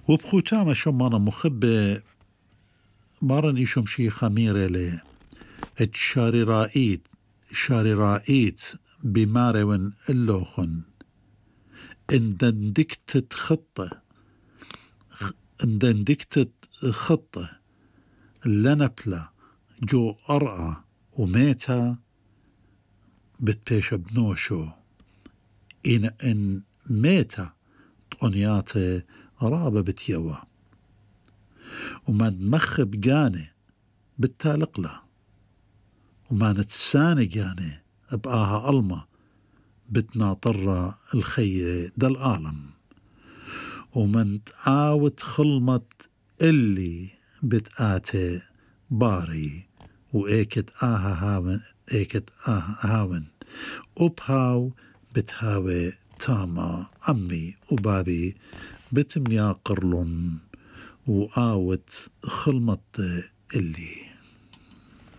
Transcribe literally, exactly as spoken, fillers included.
وبخوتامة شمانا مخبة مارن إيشم شي خميرة لي اتشاري رائد شاري رائد بمارون اللوخن إن دكتت خطة إن دكتت خطة لنبلا جو أرعى وميتا بتبيش بنوشو إن إن ميتا طونياته رابة بتيوا وما نمخب جاني بالتالقلا وما نتساني جاني بآها ألما بتناطر الخي دل عالم ومن تعاود خلمت اللي بتآتي باري وإيكت آها هاون إيكت آها هاون وبهاو بتهاوي تاما أمي وبابي بتميا قرلن وآوت خلمت اللي